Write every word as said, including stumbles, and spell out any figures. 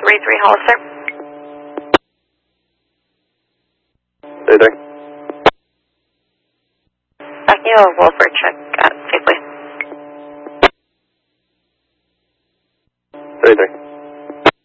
three three Hollister. three three. Backing you a Wolford check at safely. three three.